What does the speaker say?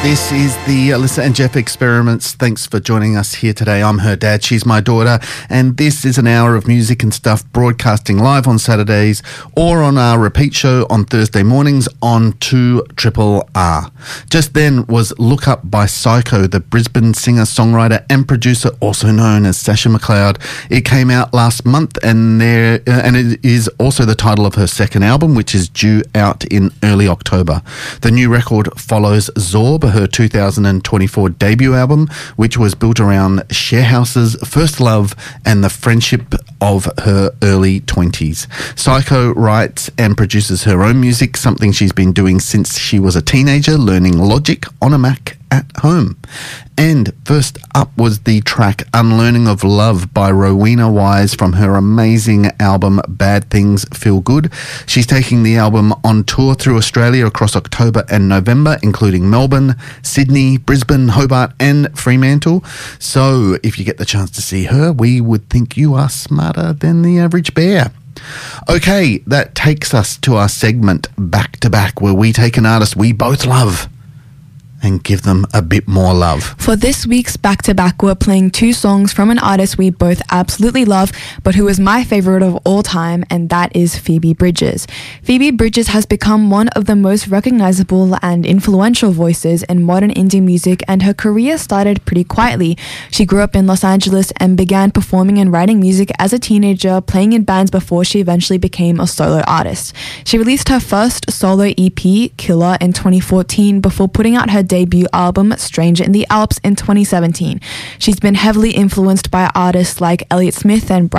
This is the Alyssa and Jeff Experiments. Thanks for joining us here today. I'm her dad, she's my daughter, and this is an hour of music and stuff broadcasting live on Saturdays or on our repeat show on Thursday mornings on 2RRR. Just then was Look Up by Psycho, the Brisbane singer-songwriter and producer, also known as Sasha McLeod. It came out last month and it is also the title of her second album, which is due out in early October. The new record follows Zorb, her 2024 debut album, which was built around Sharehouse's first love and the friendship of her early 20s. Psycho writes and produces her own music, something she's been doing since she was a teenager, learning Logic on a Mac at home. And first up was the track Unlearning of Love by Rowena Wise from her amazing album Bad Things Feel Good. She's taking the album on tour through Australia across October and November, including Melbourne, Sydney, Brisbane, Hobart and Fremantle. So if you get the chance to see her, we would think you are smarter than the average bear. Okay, that takes us to our segment Back to Back, where we take an artist we both love and give them a bit more love. For this week's Back to Back, we're playing two songs from an artist we both absolutely love, but who is my favorite of all time, and that is Phoebe Bridgers. Phoebe Bridgers has become one of the most recognizable and influential voices in modern indie music, and her career started pretty quietly. She grew up in Los Angeles and began performing and writing music as a teenager, playing in bands before she eventually became a solo artist. She released her first solo EP, Killer, in 2014 before putting out her debut album Stranger in the Alps in 2017. She's been heavily influenced by artists like Elliott Smith and